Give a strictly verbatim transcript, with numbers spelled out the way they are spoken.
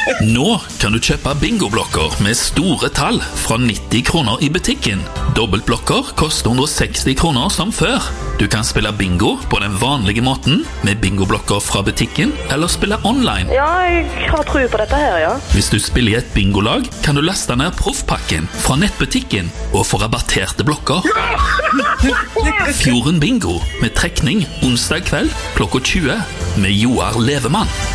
Nå kan du kjøpe bingoblokker med store tall fra nitti kroner i butikken. Dobbeltblokker koster hundre og seksti kroner som før. Du kan spille bingo på den vanlige måten med bingoblokker fra butikken, eller spille online. Ja, jeg har tro på dette her, ja. Hvis du spiller i et bingolag, kan du laste ned proffpakken fra nettbutikken og få rabatterte blokker. Fjorden Bingo med trekning onsdag kveld klokka tjue med Joar Levemann.